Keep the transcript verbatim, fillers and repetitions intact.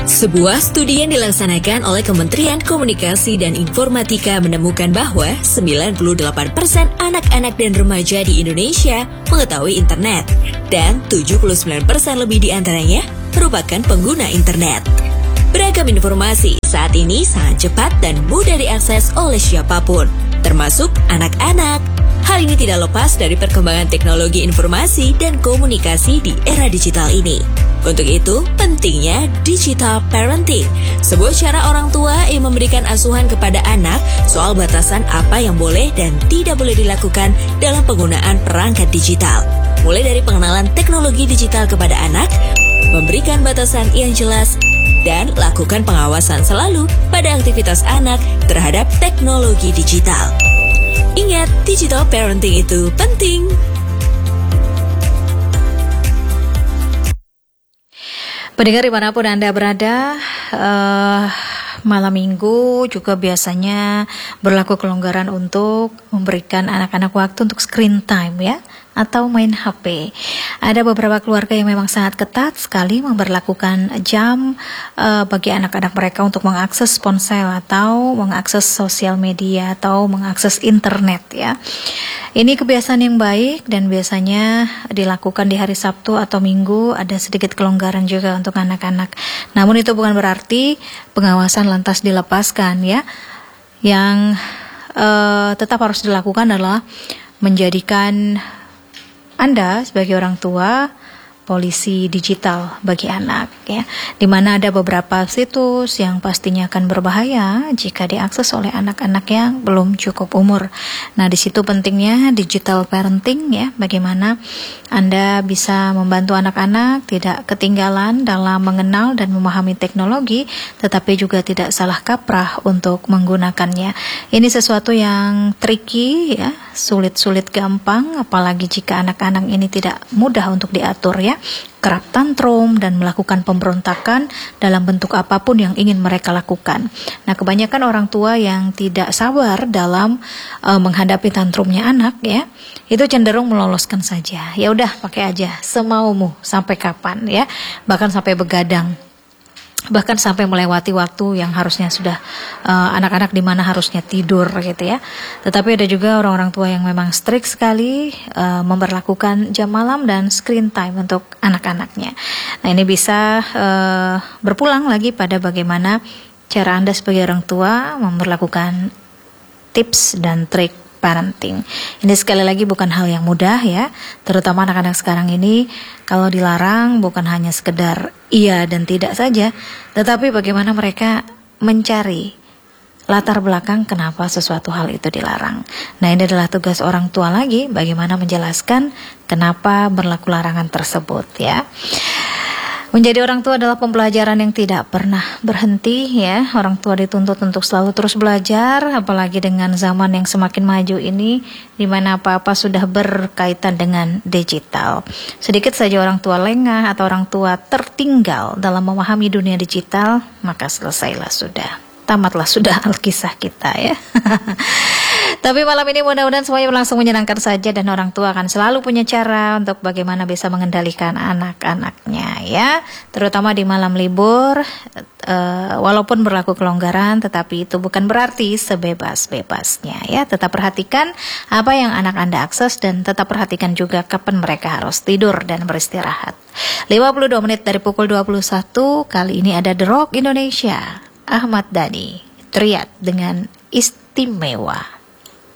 Sebuah studi yang dilaksanakan oleh Kementerian Komunikasi dan Informatika menemukan bahwa sembilan puluh delapan persen anak-anak dan remaja di Indonesia mengetahui internet dan tujuh puluh sembilan persen lebih diantaranya merupakan pengguna internet. Beragam informasi saat ini sangat cepat dan mudah diakses oleh siapapun, termasuk anak-anak. Hal ini tidak lepas dari perkembangan teknologi informasi dan komunikasi di era digital ini. Untuk itu, pentingnya digital parenting, sebuah cara orang tua yang memberikan asuhan kepada anak soal batasan apa yang boleh dan tidak boleh dilakukan dalam penggunaan perangkat digital. Mulai dari pengenalan teknologi digital kepada anak, memberikan batasan yang jelas, dan lakukan pengawasan selalu pada aktivitas anak terhadap teknologi digital. Ingat, digital parenting itu penting. Pendengar dimanapun Anda berada, uh, malam minggu juga biasanya berlaku kelonggaran untuk memberikan anak-anak waktu untuk screen time ya, atau main H P. Ada beberapa keluarga yang memang sangat ketat sekali memberlakukan jam uh, bagi anak-anak mereka untuk mengakses ponsel atau mengakses sosial media atau mengakses internet ya. Ini kebiasaan yang baik dan biasanya dilakukan di hari Sabtu atau Minggu, ada sedikit kelonggaran juga untuk anak-anak. Namun itu bukan berarti pengawasan lantas dilepaskan ya. Yang uh, tetap harus dilakukan adalah menjadikan Anda sebagai orang tua polisi digital bagi anak ya, di mana ada beberapa situs yang pastinya akan berbahaya jika diakses oleh anak-anak yang belum cukup umur. Nah, di situ pentingnya digital parenting ya, bagaimana Anda bisa membantu anak-anak tidak ketinggalan dalam mengenal dan memahami teknologi, tetapi juga tidak salah kaprah untuk menggunakannya. Ini sesuatu yang tricky ya, sulit-sulit gampang, apalagi jika anak-anak ini tidak mudah untuk diatur ya, kerap tantrum dan melakukan pemberontakan dalam bentuk apapun yang ingin mereka lakukan. Nah, kebanyakan orang tua yang tidak sabar dalam uh, menghadapi tantrumnya anak ya, itu cenderung meloloskan saja. Ya udah, pakai aja semaumu sampai kapan ya, bahkan sampai begadang. Bahkan sampai melewati waktu yang harusnya sudah uh, anak-anak di mana harusnya tidur gitu ya. Tetapi ada juga orang-orang tua yang memang strict sekali uh, memberlakukan jam malam dan screen time untuk anak-anaknya. Nah, ini bisa uh, berpulang lagi pada bagaimana cara Anda sebagai orang tua memberlakukan tips dan trik parenting. Ini sekali lagi bukan hal yang mudah ya, terutama anak-anak sekarang ini kalau dilarang bukan hanya sekedar iya dan tidak saja, tetapi bagaimana mereka mencari latar belakang kenapa sesuatu hal itu dilarang. Nah, ini adalah tugas orang tua lagi, bagaimana menjelaskan kenapa berlaku larangan tersebut ya. Menjadi orang tua adalah pembelajaran yang tidak pernah berhenti ya. Orang tua dituntut untuk selalu terus belajar, apalagi dengan zaman yang semakin maju ini, di mana apa-apa sudah berkaitan dengan digital. Sedikit saja orang tua lengah atau orang tua tertinggal dalam memahami dunia digital, maka selesailah sudah. Tamatlah sudah alkisah kita ya. Tapi malam ini mudah-mudahan semuanya berlangsung menyenangkan saja, dan orang tua akan selalu punya cara untuk bagaimana bisa mengendalikan anak-anaknya ya, terutama di malam libur. Uh, walaupun berlaku kelonggaran, tetapi itu bukan berarti sebebas-bebasnya ya. Tetap perhatikan apa yang anak Anda akses dan tetap perhatikan juga kapan mereka harus tidur dan beristirahat. lima puluh dua menit dari pukul dua puluh satu, kali ini ada The Rock Indonesia, Ahmad Dhani, Triad dengan Istimewa.